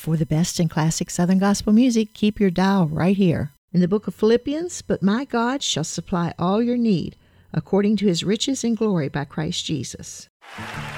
For the best in classic Southern gospel music, keep your dial right here. In the book of Philippians, "But my God shall supply all your need, according to his riches in glory by Christ Jesus."